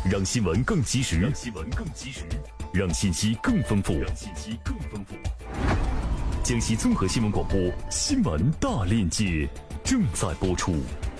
让新闻更及时，让信息更丰富。江西综合新闻广播新闻大链接正在播出。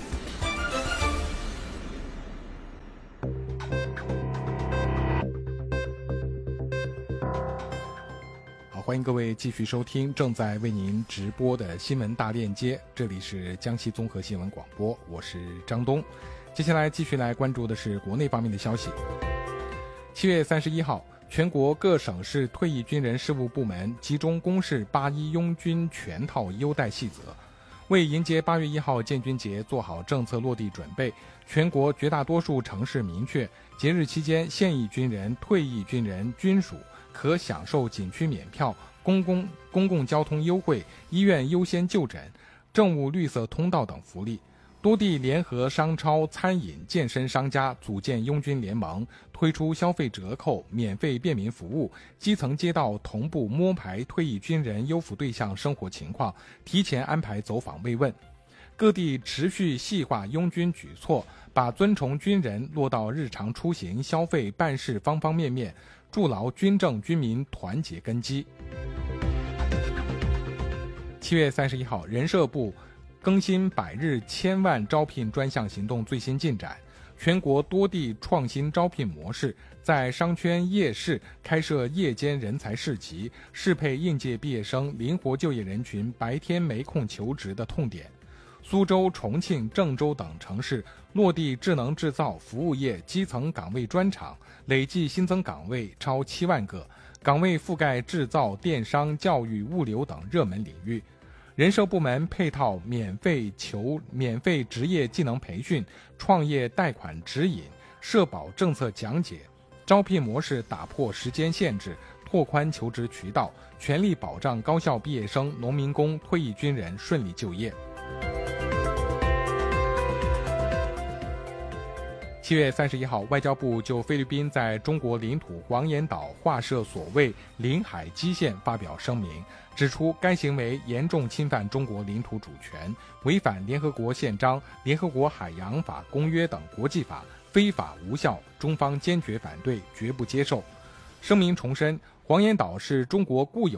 好，欢迎各位继续收听正在为您直播的新闻大链接，这里是江西综合新闻广播，我是张东。接下来继续来关注的是国内方面的消息。7月31号，全国各省市退役军人事务部门集中公示81拥军全套优待细则，为迎接8月1号建军节做好政策落地准备。全国绝大多数城市明确，节日期间现役军人、退役军人、军属可享受景区免票、公共交通优惠、医院优先就诊、政务绿色通道等福利。多地联合商超、餐饮、健身商家组建拥军联盟，推出消费折扣、免费便民服务，基层街道同步摸排退役军人优抚对象生活情况，提前安排走访慰问。各地持续细化拥军举措，把尊崇军人落到日常出行、消费、办事方方面面，筑牢军政军民团结根基。7月31号，人社部更新100日1000万招聘专项行动最新进展，全国多地创新招聘模式，在商圈夜市开设夜间人才市集，适配应届毕业生灵活就业人群白天没空求职的痛点。苏州、重庆、郑州等城市落地智能制造、服务业基层岗位专场，累计新增岗位超7万个，岗位覆盖制造、电商、教育、物流等热门领域。人社部门配套免费职业技能培训、创业贷款指引、社保政策讲解，招聘模式打破时间限制，拓宽求职渠道，全力保障高校毕业生、农民工、退役军人顺利就业。7月31号，外交部就菲律宾在中国领土黄岩岛划设所谓领海基线发表声明，指出该行为严重侵犯中国领土主权，违反联合国宪章、联合国海洋法公约等国际法，非法无效，中方坚决反对，绝不接受。声明重申，黄岩岛是中国固有